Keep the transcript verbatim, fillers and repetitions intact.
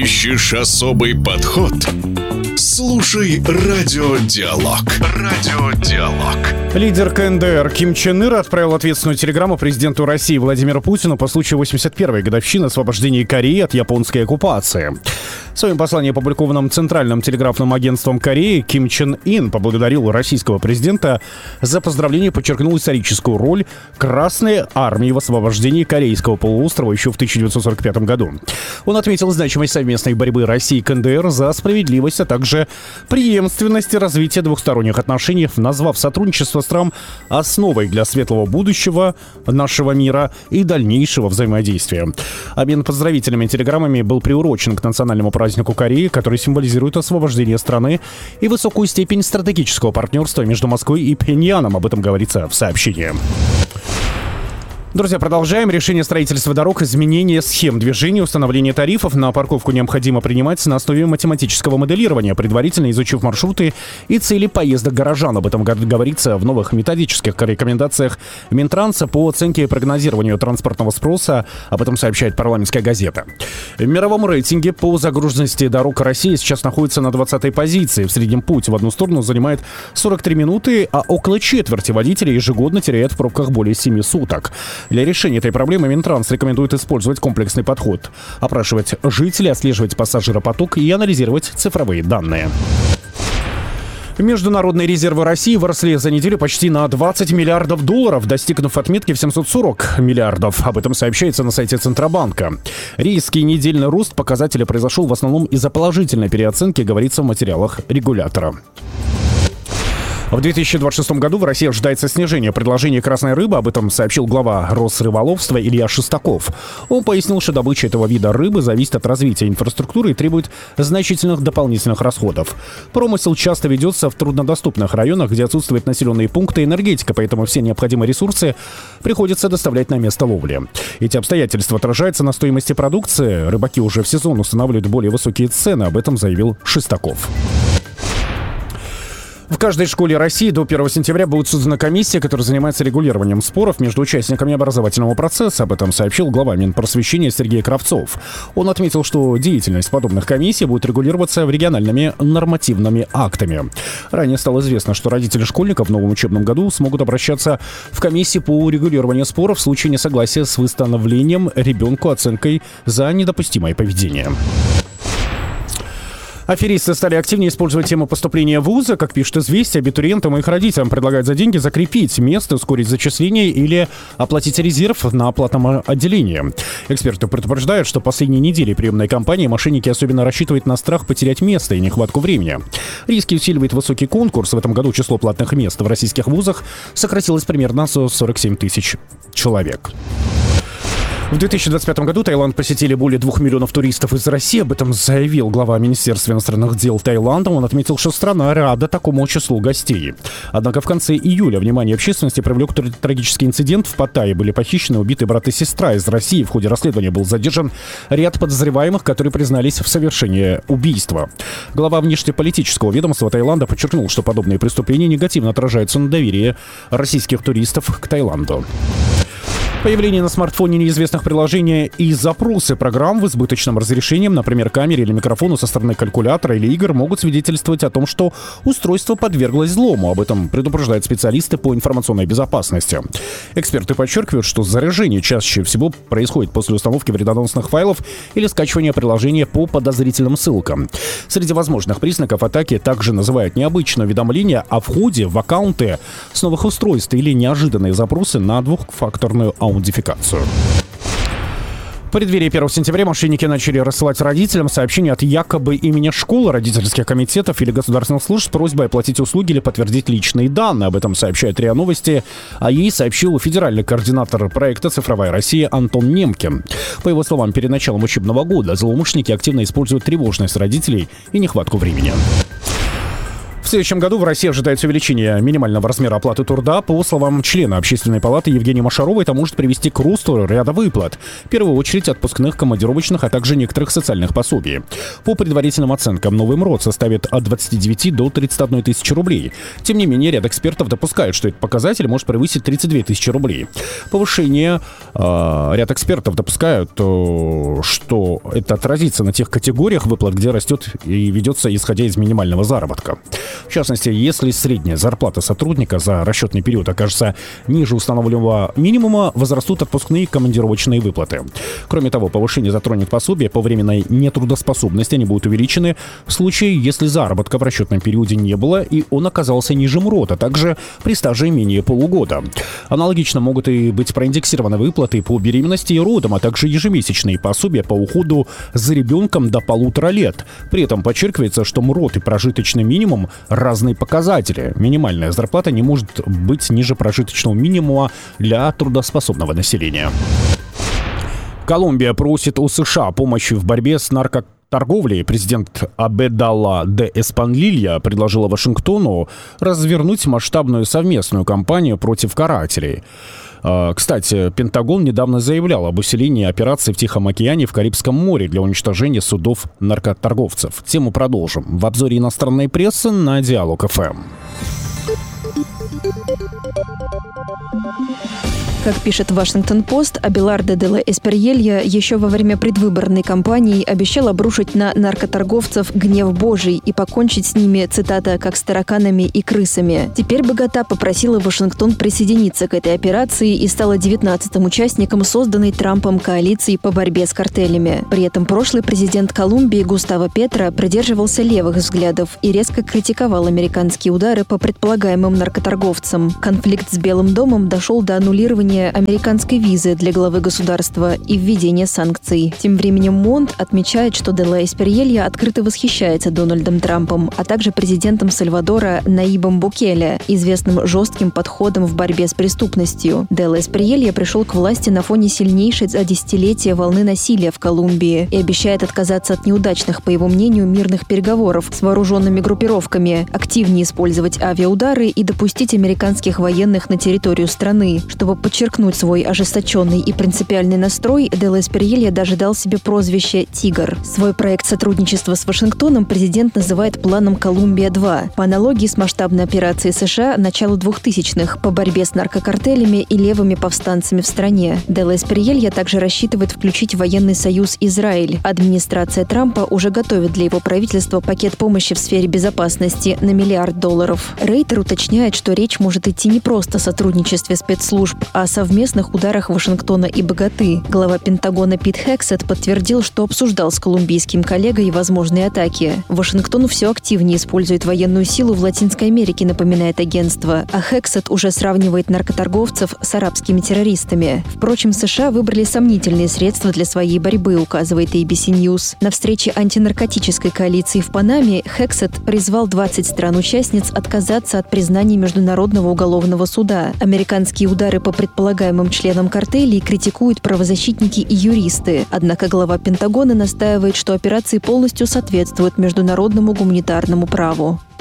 Ищешь особый подход? Слушай Радиодиалог. Радиодиалог. Лидер ка эн дэ эр Ким Чен Ир отправил ответственную телеграмму президенту России Владимиру Путину по случаю восемьдесят первой годовщины освобождения Кореи от японской оккупации. В своем послании, опубликованном Центральным телеграфным агентством Кореи, Ким Чен Ин поблагодарил российского президента за поздравление и подчеркнул историческую роль Красной армии в освобождении Корейского полуострова еще в тысяча девятьсот сорок пятом году. Он отметил значимость совместной борьбы России и ка эн дэ эр за справедливость, а также преемственность и развитие двухсторонних отношений, назвав сотрудничество стран основой для светлого будущего нашего мира и дальнейшего взаимодействия. Обмен поздравительными телеграммами был приурочен к национальному празднику Кореи, который символизирует освобождение страны и высокую степень стратегического партнерства между Москвой и Пхеньяном. Об этом говорится в сообщении. Друзья, продолжаем. Решение строительства дорог, изменение схем движения, установление тарифов на парковку необходимо принимать на основе математического моделирования, предварительно изучив маршруты и цели поездок горожан. Об этом говорится в новых методических рекомендациях Минтранса по оценке и прогнозированию транспортного спроса. Об этом сообщает «Парламентская газета». В мировом рейтинге по загруженности дорог России сейчас находится на двадцатой позиции. В среднем путь в одну сторону занимает сорок три минуты, а около четверти водителей ежегодно теряют в пробках более семи суток. Для решения этой проблемы Минтранс рекомендует использовать комплексный подход, опрашивать жителей, отслеживать пассажиропоток и анализировать цифровые данные. Международные резервы России выросли за неделю почти на двадцать миллиардов долларов, достигнув отметки в семьсот сорок миллиардов. Об этом сообщается на сайте Центробанка. Резкий недельный рост показателя произошел в основном из-за положительной переоценки, говорится в материалах регулятора. В две тысячи двадцать шестом году в России ожидается снижение предложения красной рыбы. Об этом сообщил глава Росрыболовства Илья Шестаков. Он пояснил, что добыча этого вида рыбы зависит от развития инфраструктуры и требует значительных дополнительных расходов. Промысел часто ведется в труднодоступных районах, где отсутствуют населенные пункты и энергетика, поэтому все необходимые ресурсы приходится доставлять на место ловли. Эти обстоятельства отражаются на стоимости продукции. Рыбаки уже в сезон устанавливают более высокие цены. Об этом заявил Шестаков. В каждой школе России до первого сентября будет создана комиссия, которая занимается регулированием споров между участниками образовательного процесса. Об этом сообщил глава Минпросвещения Сергей Кравцов. Он отметил, что деятельность подобных комиссий будет регулироваться региональными нормативными актами. Ранее стало известно, что родители школьников в новом учебном году смогут обращаться в комиссии по регулированию споров в случае несогласия с выставлением ребенку оценкой за недопустимое поведение. Аферисты стали активнее использовать тему поступления в вузы. Как пишет «Известия», абитуриентам и их родителям предлагают за деньги закрепить место, ускорить зачисление или оплатить резерв на оплатном отделении. Эксперты предупреждают, что последние недели приемной кампании мошенники особенно рассчитывают на страх потерять место и нехватку времени. Риски усиливает высокий конкурс. В этом году число платных мест в российских вузах сократилось примерно на сорок семь тысяч человек. В две тысячи двадцать пятом году Таиланд посетили более двух миллионов туристов из России. Об этом заявил глава Министерства иностранных дел Таиланда. Он отметил, что страна рада такому числу гостей. Однако в конце июля внимание общественности привлек трагический инцидент. В Паттайе были похищены, убиты брат и сестра из России. В ходе расследования был задержан ряд подозреваемых, которые признались в совершении убийства. Глава внешнеполитического ведомства Таиланда подчеркнул, что подобные преступления негативно отражаются на доверии российских туристов к Таиланду. Появление на смартфоне неизвестных приложений и запросы программ в избыточном разрешении, например, камере или микрофону со стороны калькулятора или игр, могут свидетельствовать о том, что устройство подверглось взлому. Об этом предупреждают специалисты по информационной безопасности. Эксперты подчеркивают, что заряжение чаще всего происходит после установки вредоносных файлов или скачивания приложения по подозрительным ссылкам. Среди возможных признаков атаки также называют необычное уведомление о входе в аккаунты с новых устройств или неожиданные запросы на двухфакторную аутентификацию. В преддверии первого сентября мошенники начали рассылать родителям сообщения от якобы имени школы, родительских комитетов или государственных служб с просьбой оплатить услуги или подтвердить личные данные. Об этом сообщает РИА Новости, а ей сообщил федеральный координатор проекта «Цифровая Россия» Антон Немкин. По его словам, перед началом учебного года злоумышленники активно используют тревожность родителей и нехватку времени. В следующем году в России ожидается увеличение минимального размера оплаты труда. По словам члена Общественной палаты Евгении Машаровой, это может привести к росту ряда выплат. В первую очередь отпускных, командировочных, а также некоторых социальных пособий. По предварительным оценкам, новый МРОД составит от двадцати девяти до тридцати одной тысячи рублей. Тем не менее, ряд экспертов допускает, что этот показатель может превысить тридцать две тысячи рублей. Повышение, э, ряд экспертов допускают, э, что это отразится на тех категориях выплат, где растет и ведется исходя из минимального заработка. В частности, если средняя зарплата сотрудника за расчетный период окажется ниже установленного минимума, возрастут отпускные и командировочные выплаты. Кроме того, повышение затронет пособия по временной нетрудоспособности, они будут увеличены в случае, если заработка в расчетном периоде не было и он оказался ниже МРОД, а также при стаже менее полугода. Аналогично могут и быть проиндексированы выплаты по беременности и родам, а также ежемесячные пособия по уходу за ребенком до полутора лет. При этом подчеркивается, что МРОД и прожиточный минимум – разные показатели. Минимальная зарплата не может быть ниже прожиточного минимума для трудоспособного населения. Колумбия просит у США помощи в борьбе с наркоторговлей. Президент Абдалла де Эспанлилья предложила Вашингтону развернуть масштабную совместную кампанию против карателей. Кстати, Пентагон недавно заявлял об усилении операций в Тихом океане и в Карибском море для уничтожения судов наркоторговцев. Тему продолжим в обзоре иностранной прессы на Диалог эф эм. Как пишет Вашингтон-Пост, Абеларде де ла Эспанлилья еще во время предвыборной кампании обещал обрушить на наркоторговцев гнев Божий и покончить с ними, цитата, «как с тараканами и крысами». Теперь Богота попросила Вашингтон присоединиться к этой операции и стала девятнадцатым участником созданной Трампом коалиции по борьбе с картелями. При этом прошлый президент Колумбии Густаво Петро придерживался левых взглядов и резко критиковал американские удары по предполагаемым наркоторговцам. Конфликт с Белым домом дошел до аннулирования американской визы для главы государства и введения санкций. Тем временем Монт отмечает, что де ла Эспанлилья открыто восхищается Дональдом Трампом, а также президентом Сальвадора Наибом Букеле, известным жестким подходом в борьбе с преступностью. Де ла Эспанлилья пришел к власти на фоне сильнейшей за десятилетия волны насилия в Колумбии и обещает отказаться от неудачных, по его мнению, мирных переговоров с вооруженными группировками, активнее использовать авиаудары и допустить американских военных на территорию страны. Чтобы подчеркнуть свой ожесточенный и принципиальный настрой, де ла Эспанлилья даже дал себе прозвище «Тигр». Свой проект сотрудничества с Вашингтоном президент называет планом «Колумбия-два». По аналогии с масштабной операцией США начала двухтысячных по борьбе с наркокартелями и левыми повстанцами в стране. Де ла Эспанлилья также рассчитывает включить военный союз Израиль. Администрация Трампа уже готовит для его правительства пакет помощи в сфере безопасности на миллиард долларов. Рейтер уточняет, что речь может идти не просто о сотрудничестве спецслужб, а о совместных ударах Вашингтона и Боготы. Глава Пентагона Пит Хексет подтвердил, что обсуждал с колумбийским коллегой возможные атаки. Вашингтон все активнее использует военную силу в Латинской Америке, напоминает агентство, а Хексет уже сравнивает наркоторговцев с арабскими террористами. Впрочем, США выбрали сомнительные средства для своей борьбы, указывает эй би си News. На встрече антинаркотической коалиции в Панаме Хексет призвал двадцать стран-участниц отказаться от признания Международного уголовного суда. Американские удары по предполагаемым членам картелей критикуют правозащитники и юристы. Однако глава Пентагона настаивает, что операции полностью соответствуют международному гуманитарному праву.